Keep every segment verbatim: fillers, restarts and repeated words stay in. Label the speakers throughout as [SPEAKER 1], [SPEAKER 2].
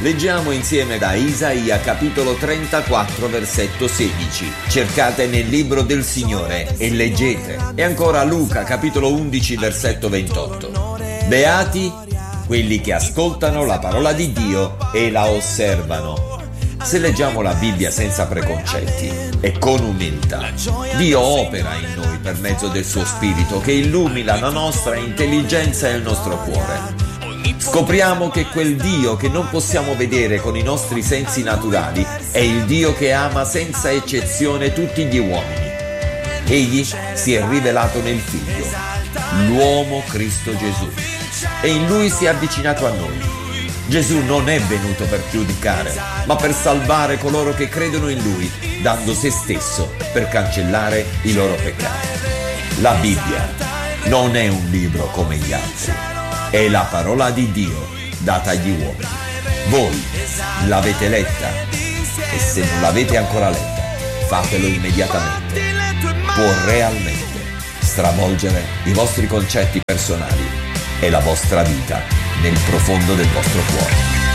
[SPEAKER 1] Leggiamo insieme da Isaia capitolo trentaquattro versetto sedici. Cercate nel libro del Signore e leggete. E ancora Luca capitolo undici versetto ventotto. Beati quelli che ascoltano la parola di Dio e la osservano. Se leggiamo la Bibbia senza preconcetti e con umiltà, Dio opera in noi per mezzo del suo Spirito che illumina la nostra intelligenza e il nostro cuore. Scopriamo che quel Dio che non possiamo vedere con i nostri sensi naturali è il Dio che ama senza eccezione tutti gli uomini. Egli si è rivelato nel Figlio, l'uomo Cristo Gesù, e in Lui si è avvicinato a noi. Gesù non è venuto per giudicare, ma per salvare coloro che credono in Lui, dando se stesso per cancellare i loro peccati. La Bibbia non è un libro come gli altri, è la parola di Dio data agli uomini. Voi l'avete letta e se non l'avete ancora letta, fatelo immediatamente. Può realmente stravolgere i vostri concetti personali e la vostra vita nel profondo del vostro cuore.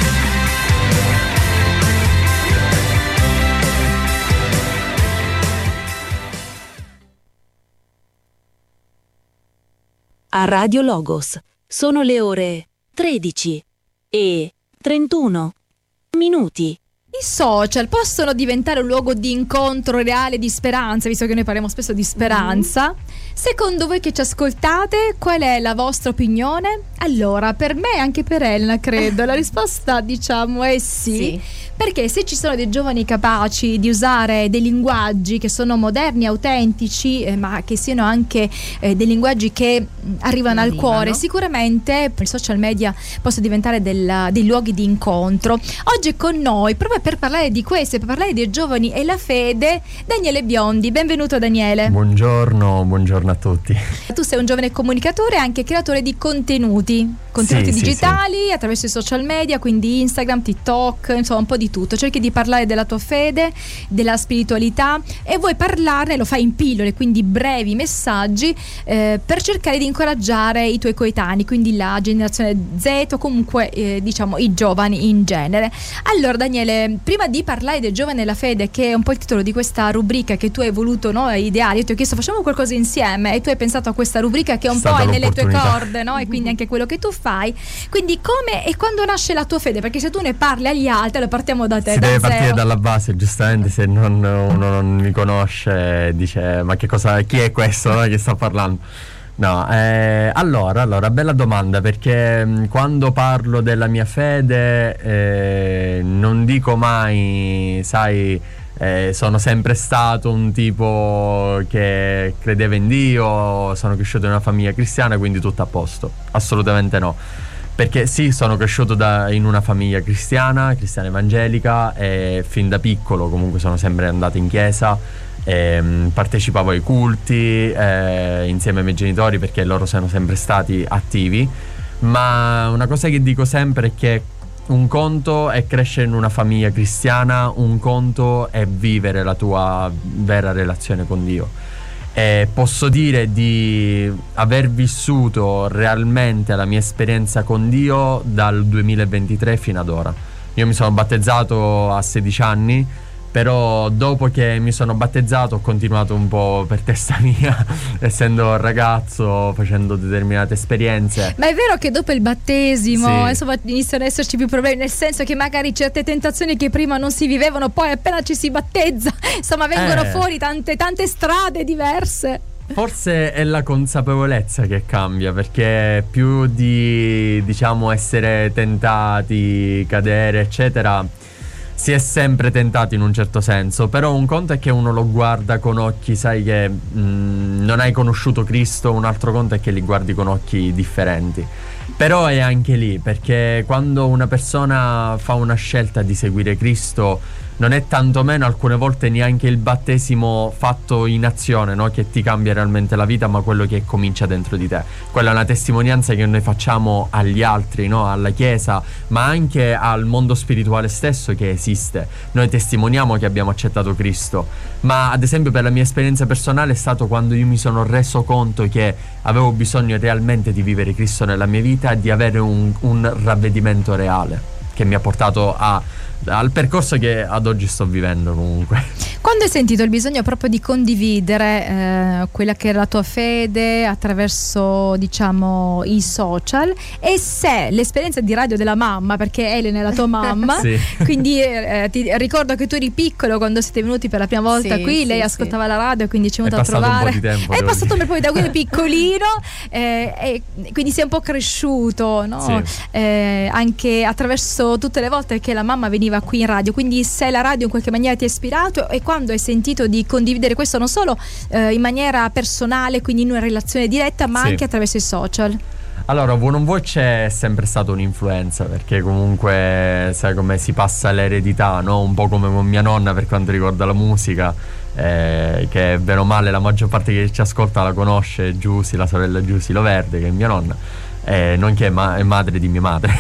[SPEAKER 2] A Radio Logos sono le ore tredici e trentuno minuti.
[SPEAKER 3] I social possono diventare un luogo di incontro reale, di speranza, visto che noi parliamo spesso di speranza. Mm. Secondo voi che ci ascoltate, qual è la vostra opinione? Allora, per me e anche per Elena, credo, la risposta diciamo è sì, sì. Perché se ci sono dei giovani capaci di usare dei linguaggi che sono moderni, autentici, eh, ma che siano anche eh, dei linguaggi che arrivano al cuore, sicuramente i social media possono diventare del, dei luoghi di incontro. Oggi con noi, proprio per parlare di questo, per parlare dei giovani e la fede, Daniele Biondi. Benvenuto Daniele.
[SPEAKER 4] Buongiorno, buongiorno a tutti.
[SPEAKER 3] Tu sei un giovane comunicatore e anche creatore di contenuti, contenuti
[SPEAKER 4] sì,
[SPEAKER 3] digitali
[SPEAKER 4] sì, sì.
[SPEAKER 3] attraverso i social media, quindi Instagram, TikTok, insomma un po' di tutto. Cerchi di parlare della tua fede, della spiritualità e vuoi parlarne, lo fai in pillole, quindi brevi messaggi eh, per cercare di incoraggiare i tuoi coetanei, quindi la generazione Z o comunque eh, diciamo i giovani in genere. Allora Daniele, prima di parlare del giovane e la fede, che è un po' il titolo di questa rubrica che tu hai voluto, no, ideare, io ti ho chiesto facciamo qualcosa insieme e tu hai pensato a questa rubrica che è un po' è nelle tue corde, no? E quindi anche quello che tu fai. Quindi come e quando nasce la tua fede? Perché se tu ne parli agli altri, allora partiamo da te.
[SPEAKER 4] Si
[SPEAKER 3] da
[SPEAKER 4] deve
[SPEAKER 3] zero.
[SPEAKER 4] partire dalla base, giustamente, se non, uno non mi conosce dice ma che cosa, chi è questo, no, che sta parlando? No, eh, allora, allora, bella domanda, perché mh, quando parlo della mia fede eh, non dico mai, sai, eh, sono sempre stato un tipo che credeva in Dio, sono cresciuto in una famiglia cristiana, quindi tutto a posto. Assolutamente no. Perché sì, sono cresciuto da, in una famiglia cristiana, cristiana evangelica, e fin da piccolo comunque sono sempre andato in chiesa, e, mh, partecipavo ai culti eh, insieme ai miei genitori perché loro sono sempre stati attivi. Ma una cosa che dico sempre è che un conto è crescere in una famiglia cristiana, un conto è vivere la tua vera relazione con Dio. E posso dire di aver vissuto realmente la mia esperienza con Dio dal duemilaventitré fino ad ora. Io mi sono battezzato a sedici anni, però dopo che mi sono battezzato ho continuato un po' per testa mia, essendo un ragazzo, facendo determinate esperienze.
[SPEAKER 3] Ma è vero che dopo il battesimo
[SPEAKER 4] sì.
[SPEAKER 3] insomma iniziano ad esserci più problemi, nel senso che magari certe tentazioni che prima non si vivevano, poi appena ci si battezza insomma vengono
[SPEAKER 4] eh.
[SPEAKER 3] fuori tante tante strade diverse.
[SPEAKER 4] Forse è la consapevolezza che cambia, perché più di, diciamo, essere tentati, cadere eccetera, si è sempre tentati in un certo senso. Però un conto è che uno lo guarda con occhi, sai, che mh, non hai conosciuto Cristo, un altro conto è che li guardi con occhi differenti. Però è anche lì, perché quando una persona fa una scelta di seguire Cristo, non è tantomeno alcune volte neanche il battesimo fatto in azione, no, che ti cambia realmente la vita, ma quello che comincia dentro di te. Quella è una testimonianza che noi facciamo agli altri, no, alla Chiesa, ma anche al mondo spirituale stesso che esiste. Noi testimoniamo che abbiamo accettato Cristo, ma ad esempio per la mia esperienza personale è stato quando io mi sono reso conto che avevo bisogno realmente di vivere Cristo nella mia vita e di avere un, un ravvedimento reale. che mi ha portato a, al percorso che ad oggi sto vivendo comunque.
[SPEAKER 3] Quando hai sentito il bisogno proprio di condividere eh, quella che era la tua fede attraverso, diciamo, i social, e se l'esperienza di radio della mamma, perché Elena è la tua mamma,
[SPEAKER 4] sì.
[SPEAKER 3] quindi eh, ti ricordo che tu eri piccolo quando siete venuti per la prima volta
[SPEAKER 5] sì,
[SPEAKER 3] qui,
[SPEAKER 5] sì,
[SPEAKER 3] lei
[SPEAKER 5] sì.
[SPEAKER 3] ascoltava la radio, quindi ci è venuta
[SPEAKER 4] È
[SPEAKER 3] a
[SPEAKER 4] passato
[SPEAKER 3] trovare.
[SPEAKER 4] un po' di tempo,
[SPEAKER 3] È
[SPEAKER 4] devo
[SPEAKER 3] passato un
[SPEAKER 4] dire.
[SPEAKER 3] po' da quello piccolino eh, e quindi sei un po' cresciuto, no?
[SPEAKER 4] Sì.
[SPEAKER 3] Eh, anche attraverso tutte le volte che la mamma veniva qui in radio, quindi se la radio in qualche maniera ti ha ispirato, e quando hai sentito di condividere questo non solo eh, in maniera personale, quindi in una relazione diretta, ma
[SPEAKER 4] Sì.
[SPEAKER 3] anche attraverso i social.
[SPEAKER 4] Allora, Vuoi non vuoi c'è sempre stata un'influenza, perché comunque sai come si passa l'eredità, no? Un po' come con mia nonna per quanto riguarda la musica, eh, che bene o male la maggior parte che ci ascolta la conosce, Giusy, la sorella Giusy Loverde, che è mia nonna, eh, nonché ma- è madre di mia madre.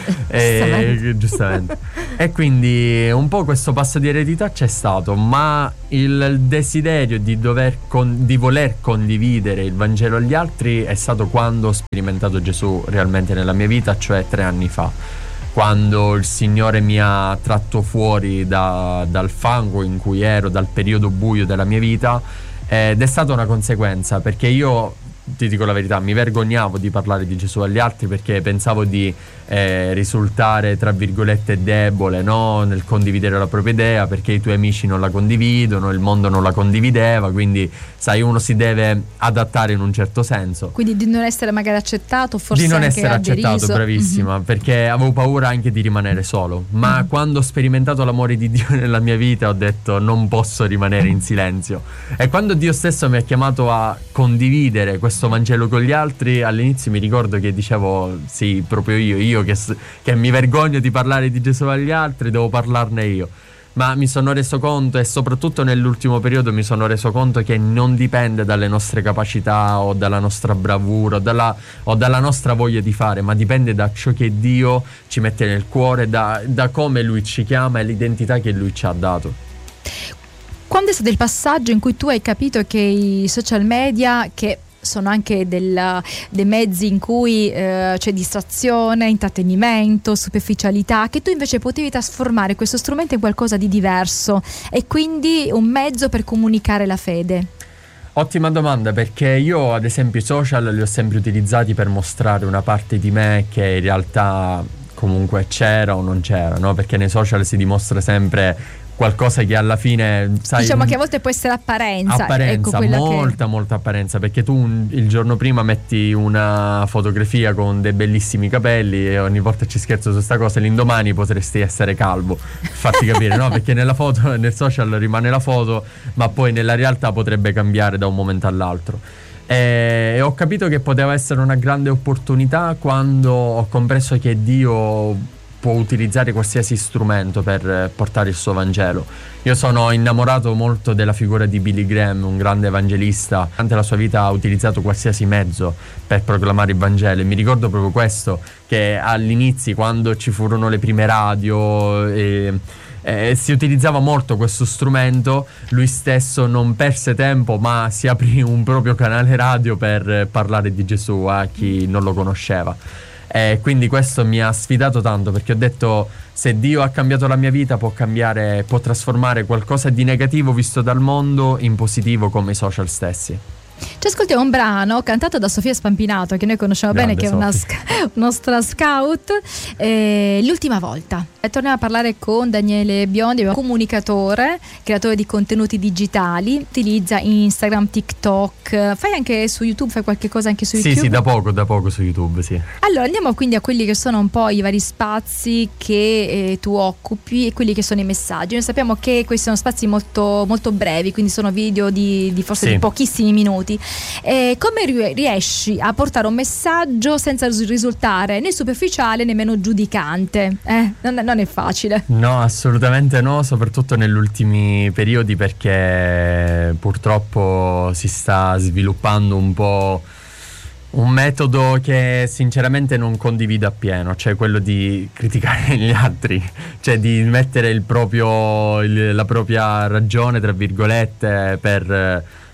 [SPEAKER 4] e, giustamente. E quindi un po' questo passo di eredità c'è stato, ma il desiderio di dover con- di voler condividere il Vangelo agli altri è stato quando ho sperimentato Gesù realmente nella mia vita, cioè tre anni fa, quando il Signore mi ha tratto fuori da- dal fango in cui ero, dal periodo buio della mia vita, ed è stata una conseguenza, perché io ti dico la verità, mi vergognavo di parlare di Gesù agli altri, perché pensavo di eh, risultare tra virgolette debole, no? Nel condividere la propria idea, perché i tuoi amici non la condividono, il mondo non la condivideva, quindi sai, uno si deve adattare in un certo senso.
[SPEAKER 3] Quindi di non essere magari accettato, forse
[SPEAKER 4] Di non
[SPEAKER 3] anche
[SPEAKER 4] essere accettato,
[SPEAKER 3] adderiso.
[SPEAKER 4] bravissima,
[SPEAKER 3] Mhm.
[SPEAKER 4] perché avevo paura anche di rimanere solo. Ma
[SPEAKER 3] Mhm.
[SPEAKER 4] quando ho sperimentato l'amore di Dio nella mia vita, ho detto non posso rimanere in silenzio. E quando Dio stesso mi ha chiamato a condividere questo Vangelo con gli altri, all'inizio mi ricordo che dicevo sì, proprio io, io che, s- che mi vergogno di parlare di Gesù agli altri, devo parlarne io. Ma mi sono reso conto, e soprattutto nell'ultimo periodo mi sono reso conto, che non dipende dalle nostre capacità o dalla nostra bravura o dalla, o dalla nostra voglia di fare, ma dipende da ciò che Dio ci mette nel cuore, da, da come Lui ci chiama e l'identità che Lui ci ha dato.
[SPEAKER 3] Quando è stato il passaggio in cui tu hai capito che i social media, che sono anche del, dei mezzi in cui eh, c'è distrazione, intrattenimento, superficialità, che tu invece potevi trasformare questo strumento in qualcosa di diverso e quindi un mezzo per comunicare la fede?
[SPEAKER 4] Ottima domanda, perché io ad esempio i social li ho sempre utilizzati per mostrare una parte di me che in realtà comunque c'era o non c'era, no? Perché nei social si dimostra sempre qualcosa che alla fine, sai,
[SPEAKER 3] diciamo che a volte può essere apparenza,
[SPEAKER 4] apparenza,
[SPEAKER 3] ecco, quella
[SPEAKER 4] molta
[SPEAKER 3] che...
[SPEAKER 4] molta apparenza, perché tu un, il giorno prima metti una fotografia con dei bellissimi capelli e ogni volta ci scherzo su sta cosa, l'indomani potresti essere calvo, per farti capire, no? Perché nella foto, nel social rimane la foto, ma poi nella realtà potrebbe cambiare da un momento all'altro. E ho capito che poteva essere una grande opportunità quando ho compreso che Dio può utilizzare qualsiasi strumento per portare il suo Vangelo. Io sono innamorato molto della figura di Billy Graham, un grande evangelista. Durante la sua vita ha utilizzato qualsiasi mezzo per proclamare il Vangelo, e mi ricordo proprio questo, che all'inizio, quando ci furono le prime radio e Eh, si utilizzava molto questo strumento, lui stesso non perse tempo, ma si aprì un proprio canale radio per parlare di Gesù a chi non lo conosceva. E quindi questo mi ha sfidato tanto, perché ho detto, se Dio ha cambiato la mia vita, può cambiare, può trasformare qualcosa di negativo visto dal mondo in positivo, come i social stessi.
[SPEAKER 3] Ci ascoltiamo un brano cantato da Sofia Spampinato, che noi conosciamo
[SPEAKER 4] Grande
[SPEAKER 3] bene, che è una
[SPEAKER 4] Sofì.
[SPEAKER 3] sc- nostra scout. Eh, l'ultima volta e torniamo a parlare con Daniele Biondi, un comunicatore, creatore di contenuti digitali, utilizza Instagram, TikTok, fai anche su YouTube, fai qualche cosa anche su
[SPEAKER 4] Sì,
[SPEAKER 3] YouTube?
[SPEAKER 4] sì, da poco, da poco su YouTube, sì.
[SPEAKER 3] Allora andiamo quindi a quelli che sono un po' i vari spazi che eh, tu occupi e quelli che sono i messaggi. Noi sappiamo che questi sono spazi molto, molto brevi, quindi sono video di, di forse
[SPEAKER 4] Sì.
[SPEAKER 3] di pochissimi minuti. Eh, come ri- riesci a portare un messaggio senza ris- risultare né superficiale nemmeno giudicante? Eh, non, non è facile.
[SPEAKER 4] No, assolutamente no, soprattutto negli ultimi periodi, perché purtroppo si sta sviluppando un po' un metodo che sinceramente non condivido appieno, cioè quello di criticare gli altri, cioè di mettere il proprio, il- la propria ragione, tra virgolette, per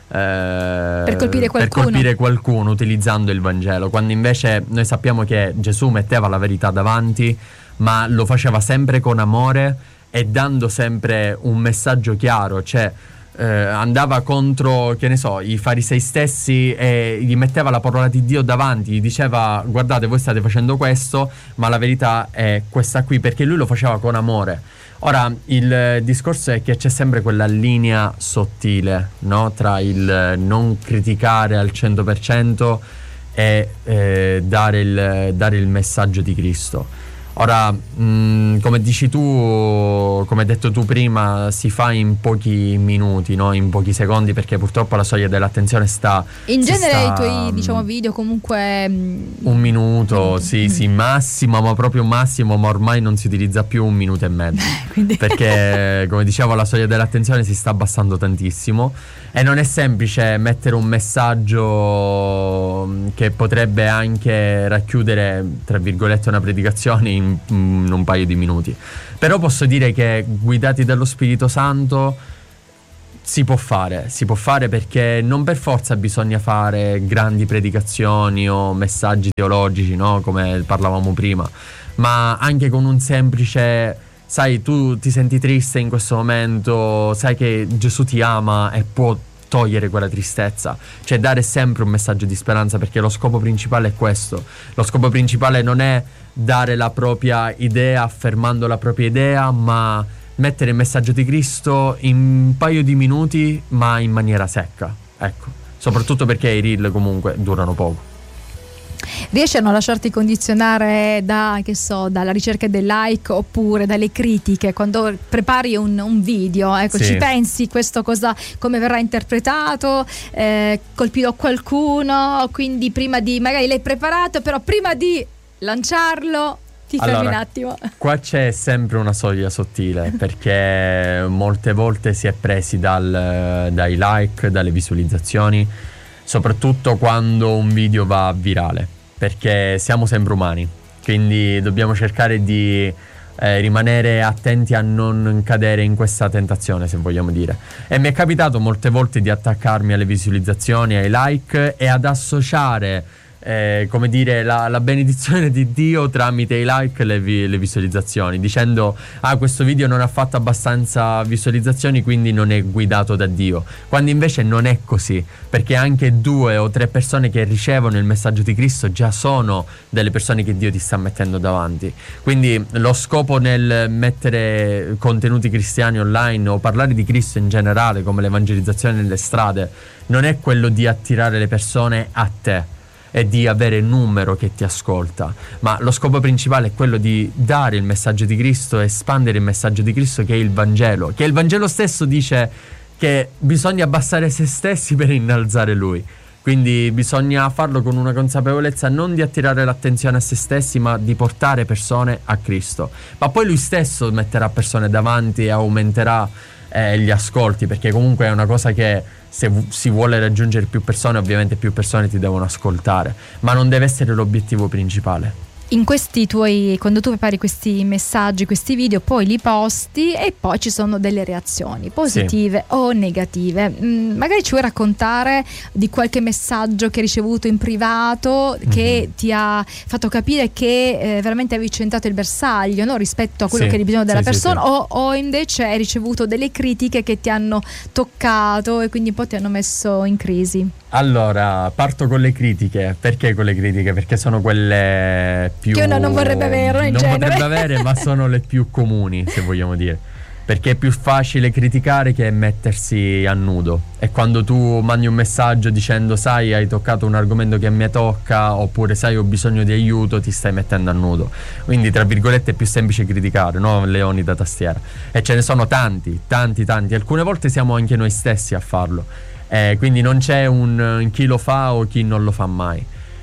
[SPEAKER 4] Eh,
[SPEAKER 3] per colpire qualcuno.
[SPEAKER 4] per colpire qualcuno utilizzando il Vangelo, quando invece noi sappiamo che Gesù metteva la verità davanti, ma lo faceva sempre con amore e dando sempre un messaggio chiaro, cioè eh, andava contro, che ne so, i farisei stessi e gli metteva la parola di Dio davanti, gli diceva: guardate, voi state facendo questo, ma la verità è questa qui, perché lui lo faceva con amore. Ora, il discorso è che c'è sempre quella linea sottile, no? Tra il non criticare al cento per cento e eh, dare, il, dare il messaggio di Cristo. Ora, mh, come dici tu, come hai detto tu prima, si fa in pochi minuti, no? In pochi secondi, perché purtroppo la soglia dell'attenzione sta...
[SPEAKER 3] In genere
[SPEAKER 4] sta,
[SPEAKER 3] i tuoi, diciamo, video comunque... Mh,
[SPEAKER 4] un minuto,
[SPEAKER 3] mm,
[SPEAKER 4] sì,
[SPEAKER 3] mm.
[SPEAKER 4] sì, massimo, ma proprio massimo, ma ormai non si utilizza più un minuto e mezzo.
[SPEAKER 3] Quindi...
[SPEAKER 4] Perché, come dicevo, la soglia dell'attenzione si sta abbassando tantissimo e non è semplice mettere un messaggio che potrebbe anche racchiudere, tra virgolette, una predicazione in in un paio di minuti. Però posso dire che guidati dallo Spirito Santo si può fare, si può fare perché non per forza bisogna fare grandi predicazioni o messaggi teologici, no? Come parlavamo prima, ma anche con un semplice: sai, tu ti senti triste in questo momento, sai che Gesù ti ama e può togliere quella tristezza, cioè dare sempre un messaggio di speranza, perché lo scopo principale è questo. Lo scopo principale non è dare la propria idea affermando la propria idea, ma mettere il messaggio di Cristo in un paio di minuti, ma in maniera secca, ecco, soprattutto perché i reel comunque durano poco.
[SPEAKER 3] Riesci a non lasciarti condizionare da, che so, dalla ricerca del like oppure dalle critiche quando prepari un, un video? Ecco,
[SPEAKER 4] sì.
[SPEAKER 3] Ci pensi questo cosa, come verrà interpretato, eh, colpirò qualcuno, quindi prima di, magari l'hai preparato, però prima di lanciarlo ti fermi
[SPEAKER 4] allora,
[SPEAKER 3] un attimo.
[SPEAKER 4] Qua c'è sempre una soglia sottile, perché molte volte si è presi dal, dai like, dalle visualizzazioni, soprattutto quando un video va virale, perché siamo sempre umani, quindi dobbiamo cercare di eh, rimanere attenti a non cadere in questa tentazione, se vogliamo dire. E mi è capitato molte volte di attaccarmi alle visualizzazioni, ai like, e ad associare Eh, come dire la, la benedizione di Dio tramite i like e le, vi, le visualizzazioni, dicendo: ah, questo video non ha fatto abbastanza visualizzazioni, quindi non è guidato da Dio, quando invece non è così, perché anche due o tre persone che ricevono il messaggio di Cristo già sono delle persone che Dio ti sta mettendo davanti. Quindi lo scopo nel mettere contenuti cristiani online o parlare di Cristo in generale, come l'evangelizzazione nelle strade, non è quello di attirare le persone a te e di avere numero che ti ascolta, ma lo scopo principale è quello di dare il messaggio di Cristo, espandere il messaggio di Cristo, che è il Vangelo, che il Vangelo stesso dice che bisogna abbassare se stessi per innalzare Lui. Quindi bisogna farlo con una consapevolezza non di attirare l'attenzione a se stessi, ma di portare persone a Cristo. Ma poi Lui stesso metterà persone davanti e aumenterà eh, gli ascolti, perché comunque è una cosa che, se v- si vuole raggiungere più persone, ovviamente più persone ti devono ascoltare, ma non deve essere l'obiettivo principale.
[SPEAKER 3] In questi tuoi, quando tu prepari questi messaggi, questi video, poi li posti e poi ci sono delle reazioni positive, sì, o negative. Mm, magari ci vuoi raccontare di qualche messaggio che hai ricevuto in privato, mm-hmm, che ti ha fatto capire che eh, veramente avevi centrato il bersaglio, no? Rispetto a quello, sì, che è il bisogno della, sì, persona, sì, sì. O, o invece hai ricevuto delle critiche che ti hanno toccato e quindi un po' ti hanno messo in crisi?
[SPEAKER 4] Allora, parto con le critiche. Perché con le critiche? Perché sono quelle più...
[SPEAKER 3] che uno non vorrebbe avere in
[SPEAKER 4] non
[SPEAKER 3] genere.
[SPEAKER 4] potrebbe avere, ma sono le più comuni, se vogliamo dire. Perché è più facile criticare che mettersi a nudo. E quando tu mandi un messaggio dicendo: sai, hai toccato un argomento che a me tocca, oppure sai, ho bisogno di aiuto, ti stai mettendo a nudo. Quindi, tra virgolette, è più semplice criticare, no? Leoni da tastiera. E ce ne sono tanti, tanti, tanti. Alcune volte siamo anche noi stessi a farlo. Eh, quindi non c'è un chi lo fa o chi non lo fa mai.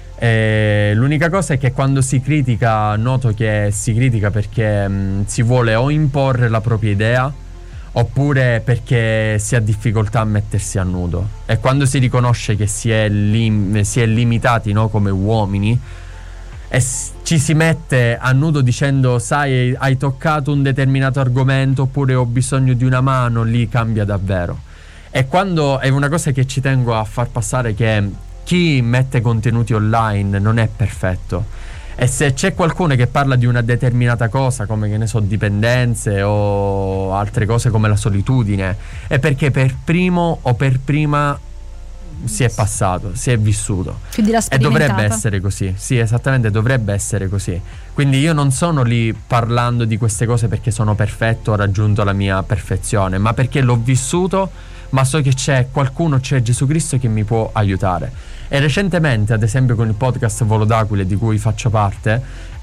[SPEAKER 4] Eh, l'unica cosa è che quando si critica, noto che si critica perché mh, si vuole o imporre la propria idea, oppure perché si ha difficoltà a mettersi a nudo. E quando si riconosce che si è, lim- si è limitati, no, come uomini, e s- ci si mette a nudo dicendo: sai, hai toccato un determinato argomento, oppure ho bisogno di una mano, lì cambia davvero. E quando è una cosa che ci tengo a far passare, che chi mette contenuti online non è perfetto. E se c'è qualcuno che parla di una determinata cosa, come che ne so, dipendenze o altre cose come la solitudine, è perché per primo o per prima si è passato, si è vissuto.
[SPEAKER 3] Quindi l'ha
[SPEAKER 4] e dovrebbe essere così. Sì, esattamente, dovrebbe essere così. Quindi io non sono lì parlando di queste cose perché sono perfetto, ho raggiunto la mia perfezione, ma perché l'ho vissuto, ma so che c'è qualcuno, c'è Gesù Cristo che mi può aiutare. E recentemente, ad esempio, con il podcast Volo d'Aquile, di cui faccio parte,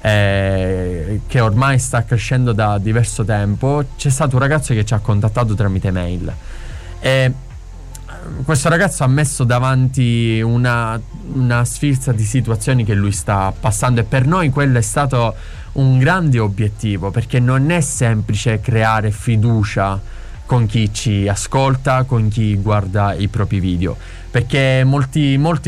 [SPEAKER 4] eh, che ormai sta crescendo da diverso tempo, c'è stato un ragazzo che ci ha contattato tramite mail. E questo ragazzo ha messo davanti una, una sfilza di situazioni che lui sta passando, e per noi quello è stato un grande obiettivo, perché non è semplice creare fiducia con chi ci ascolta, con chi guarda i propri video, perché molti, molti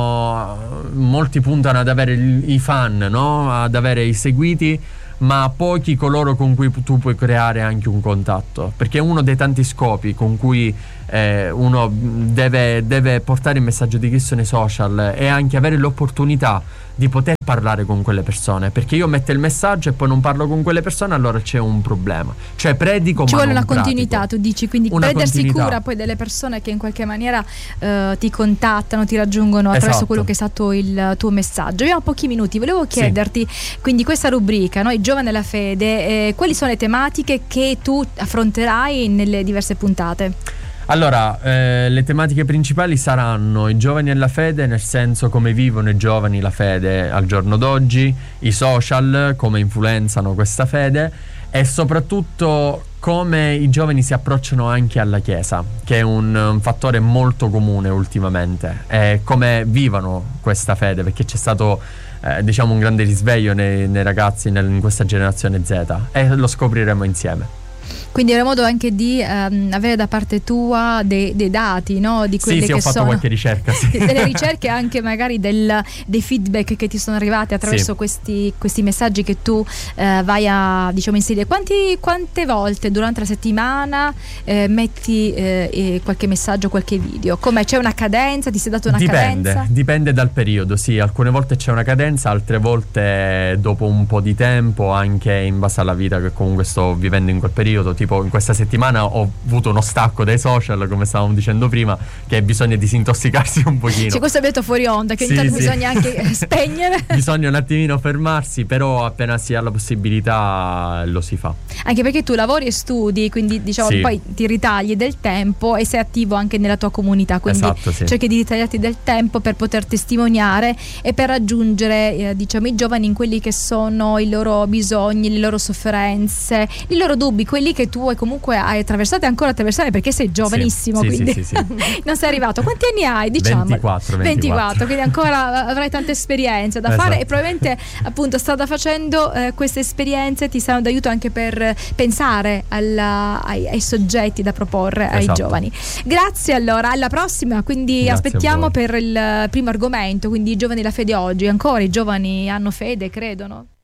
[SPEAKER 4] sono molti puntano ad avere i fan, no? Ad avere i seguiti, ma pochi coloro con cui tu puoi creare anche un contatto, perché uno dei tanti scopi con cui eh, uno deve, deve portare il messaggio di Cristo nei social è anche avere l'opportunità di poter parlare con quelle persone, perché io metto il messaggio e poi non parlo con quelle persone, allora c'è un problema. Cioè predico,
[SPEAKER 3] ci
[SPEAKER 4] ma
[SPEAKER 3] vuole
[SPEAKER 4] non
[SPEAKER 3] una continuità,
[SPEAKER 4] pratico.
[SPEAKER 3] tu dici, quindi
[SPEAKER 4] Una
[SPEAKER 3] prendersi
[SPEAKER 4] continuità.
[SPEAKER 3] cura poi delle persone che in qualche maniera eh, ti contattano, ti raggiungono attraverso
[SPEAKER 4] Esatto.
[SPEAKER 3] quello che è stato il tuo messaggio. Abbiamo pochi minuti, volevo chiederti, quindi questa rubrica, no? I giovani della fede, eh, quali sono le tematiche che tu affronterai nelle diverse puntate?
[SPEAKER 4] Allora, eh, le tematiche principali saranno i giovani e la fede, nel senso come vivono i giovani la fede al giorno d'oggi, i social, come influenzano questa fede, e soprattutto come i giovani si approcciano anche alla Chiesa, che è un, un fattore molto comune ultimamente, e come vivono questa fede, perché c'è stato eh, diciamo un grande risveglio nei, nei ragazzi nel, in questa generazione Z, e lo scopriremo insieme.
[SPEAKER 3] Quindi era modo anche di um, avere da parte tua dei, dei dati, no? Di quelle
[SPEAKER 4] sì, sì,
[SPEAKER 3] che
[SPEAKER 4] ho fatto
[SPEAKER 3] sono
[SPEAKER 4] qualche ricerca, sì.
[SPEAKER 3] delle ricerche, anche magari del, dei feedback che ti sono arrivati attraverso
[SPEAKER 4] sì.
[SPEAKER 3] questi, questi messaggi che tu eh, vai a, diciamo, inserire. Quanti, quante volte durante la settimana eh, metti eh, qualche messaggio, qualche video? Come c'è una cadenza? Ti sei dato una
[SPEAKER 4] dipende,
[SPEAKER 3] cadenza?
[SPEAKER 4] Dipende dal periodo, sì. Alcune volte c'è una cadenza, altre volte dopo un po' di tempo, anche in base alla vita che comunque sto vivendo in quel periodo. Tipo in questa settimana ho avuto uno stacco dai social, come stavamo dicendo prima, che bisogna disintossicarsi un pochino.
[SPEAKER 3] Cioè, questo abbiamo detto fuori onda, che
[SPEAKER 4] Sì,
[SPEAKER 3] intanto
[SPEAKER 4] sì.
[SPEAKER 3] bisogna anche spegnere.
[SPEAKER 4] Bisogna un attimino fermarsi, però appena si ha la possibilità lo si fa.
[SPEAKER 3] Anche perché tu lavori e studi, quindi diciamo
[SPEAKER 4] Sì.
[SPEAKER 3] poi ti ritagli del tempo e sei attivo anche nella tua comunità, quindi
[SPEAKER 4] Esatto, sì.
[SPEAKER 3] cerchi di ritagliarti del tempo per poter testimoniare e per raggiungere eh, diciamo i giovani in quelli che sono i loro bisogni, le loro sofferenze, i loro dubbi, quelli che tu hai comunque hai attraversato e ancora attraversare, perché sei giovanissimo,
[SPEAKER 4] Sì, sì,
[SPEAKER 3] quindi
[SPEAKER 4] sì, sì, sì.
[SPEAKER 3] non sei arrivato. Quanti anni hai? Diciamo
[SPEAKER 4] ventiquattro,
[SPEAKER 3] ventiquattro, quindi ancora avrai tante esperienze da
[SPEAKER 4] Esatto.
[SPEAKER 3] fare, e probabilmente appunto strada facendo eh, queste esperienze ti saranno d'aiuto anche per pensare alla, ai, ai soggetti da proporre ai
[SPEAKER 4] Esatto.
[SPEAKER 3] giovani. Grazie, allora alla prossima, quindi
[SPEAKER 4] Grazie a
[SPEAKER 3] aspettiamo
[SPEAKER 4] voi.
[SPEAKER 3] per il primo argomento, quindi i giovani della fede oggi. Ancora i giovani hanno fede, credono?